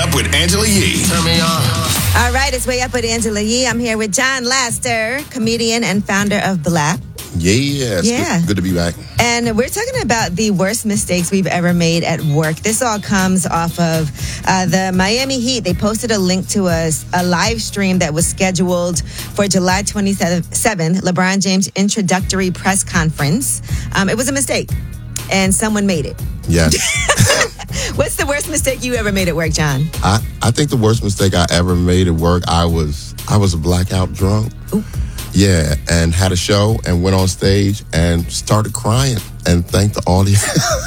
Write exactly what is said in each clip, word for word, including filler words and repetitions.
Up with Angela Yee. Turn me on. All right, it's Way Up with Angela Yee. I'm here with John Laster, comedian and founder of B L A P. Yes. Yeah. Good, good to be back. And we're talking about the worst mistakes we've ever made at work. This all comes off of uh, the Miami Heat. They posted a link to us, a live stream that was scheduled for July twenty-seventh, LeBron James' introductory press conference. Um, it was a mistake, and someone made it. Yes. What's the worst mistake you ever made at work, John? I, I think the worst mistake I ever made at work, I was I was blackout drunk. Ooh. Yeah, and had a show and went on stage and started crying and thanked the audience.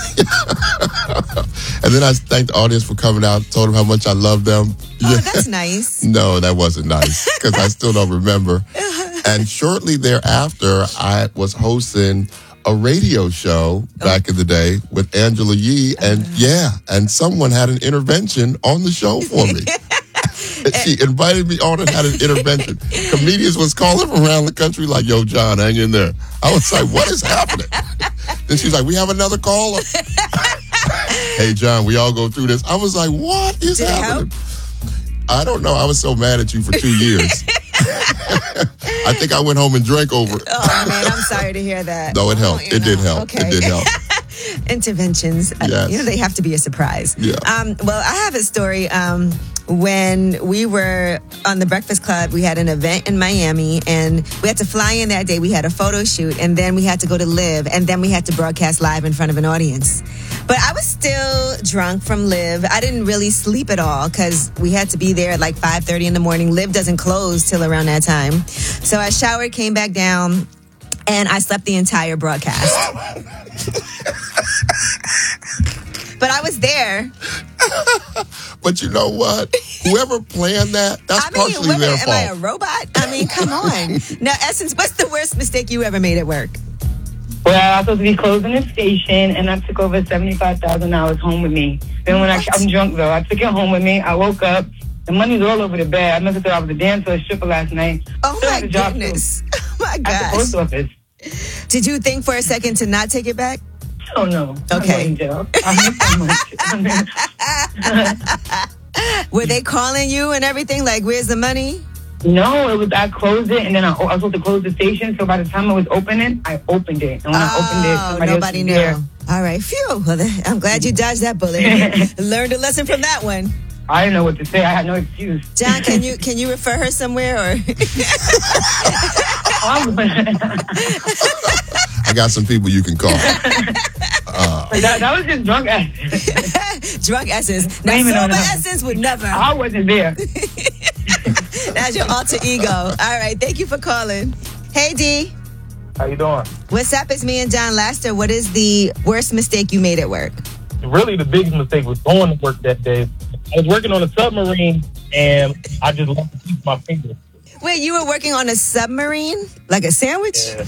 And then I thanked the audience for coming out, told them how much I love them. Oh, Yeah. that's nice. No, that wasn't nice because I still don't remember. And shortly thereafter, I was hosting a radio show back in the day with Angela Yee. And yeah, and someone had an intervention on the show for me. She invited me on and had an intervention. Comedians was calling from around the country like, yo, John, hang in there. I was like, what is happening? Then she's like, we have another caller. Hey, John, we all go through this. I was like, what is Did it happening? help? I don't know. I was so mad at you for two years. I think I went home and drank over it. Oh, man, I'm sorry to hear that. No, it helped. Oh, you It did know. help. Okay. It did help. Interventions, uh, Yes. you know, they have to be a surprise. Yeah. Um, well, I have a story. Um, when we were on the Breakfast Club, we had an event in Miami, and we had to fly in that day. We had a photo shoot, and then we had to go to Live, and then we had to broadcast live in front of an audience. But I was still drunk from Live. I didn't really sleep at all because we had to be there at like five thirty in the morning. Live doesn't close till around that time. So I showered, came back down, and I slept the entire broadcast. But I was there. But you know what? Whoever planned that, that's I mean, partially what, their am I a fault. robot? I mean, come on. Now, Essence, what's the worst mistake you ever made at work? Well, I was supposed to be closing the station, and I took over seventy-five thousand dollars home with me. Then when I, I'm drunk, though, I took it home with me. I woke up. The money's all over the bed. I must have thought I was a dancer or a stripper last night. Oh, Still my had a job, goodness. too, Oh, my at the gosh. post office. Did you think for a second to not take it back? Oh, no. Okay. I'm going to jail. I miss that much. Were they calling you and everything? Like, where's the money? No, it was, I closed it, and then I, I was supposed to close the station, so by the time it was opening, I opened it. And when I opened it, Oh, somebody nobody else knew. was there. All right, phew. Well, then, I'm glad you dodged that bullet. Learned a lesson from that one. I didn't know what to say. I had no excuse. John, can you can you refer her somewhere? Or I got some people you can call. that, that was just drunk essence. Drunk Essence. Now, Blame it on sober her. Essence would never. I wasn't there. That's your alter ego. All right, thank you for calling. Hey, D. How you doing? What's up? It's me and John Laster. What is the worst mistake you made at work? Really, the biggest mistake was going to work that day. I was working on a submarine, and I just lost a piece of my finger. Wait, you were working on a submarine? Like a sandwich? Yeah.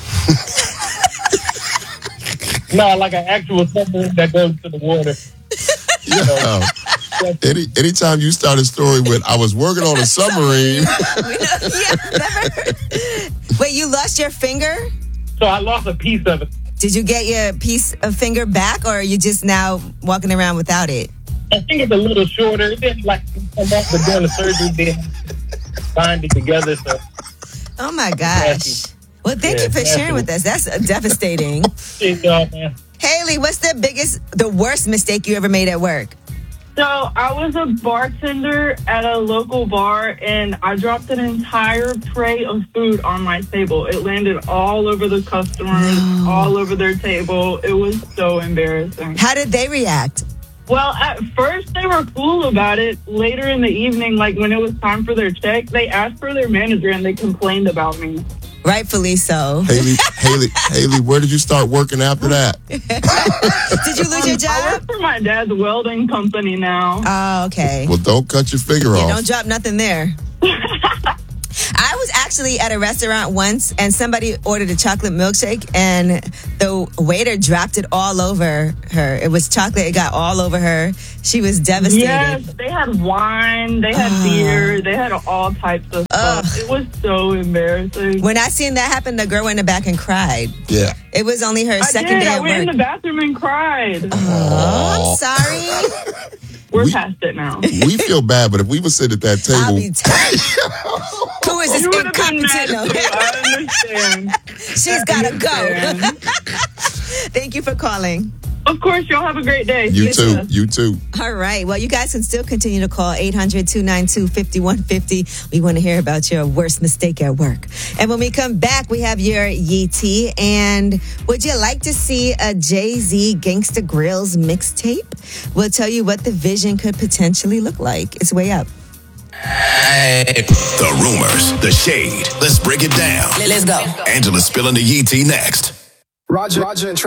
No, like an actual submarine that goes to the water. You know, Oh. Any anytime you start a story with I was working on a submarine. Yeah, never. Wait, you lost your finger? so I lost a piece of it. Did you get your piece of finger back, or are you just now walking around without it? I think it's a little shorter. It didn't like come off, but during the surgery, they bind it together. So Oh my gosh. Well, thank Yeah, you for sharing nasty. with us. That's uh, devastating. shit, y'all, man. Haley, what's the biggest, the worst mistake you ever made at work? So I was a bartender at a local bar, and I dropped an entire tray of food on my table. It landed all over the customers, all over their table. It was so embarrassing. How did they react? Well, at first they were cool about it. Later in the evening, like when it was time for their check, they asked for their manager and they complained about me. Rightfully so. Haley, Haley, Haley, where did you start working after that? Did you lose your I job? work for my dad's welding company now. Oh, okay. Well, don't cut your finger Yeah, off. don't drop nothing there. I was actually at a restaurant once, and somebody ordered a chocolate milkshake, and the waiter dropped it all over her. It was chocolate. It got all over her. She was devastated. Yes, they had wine, they had beer, they had all types of Ugh. stuff. It was so embarrassing. When I seen that happen, the girl went in the back and cried. Yeah. It was only her I second did. day I at went work. in the bathroom and cried. Oh, I'm sorry. We're we, past it now. We feel bad, but if we would sit at that I'll table, be t- who is this You would have been incompetent? mad No. too. I understand. She's gotta go. understand. Thank you for calling. Of course, y'all have a great day. you Yes, too, sir. you too. All right. Well, you guys can still continue to call eight hundred, two nine two, five one five zero. We want to hear about your worst mistake at work. And when we come back, we have your Yee T. And would you like to see a Jay-Z Gangsta Grills mixtape? We'll tell you what the vision could potentially look like. It's way up. The rumors, the shade. Let's break it down. Let's go. Angela's spilling the Yee Tea next. Roger, Roger and Trey.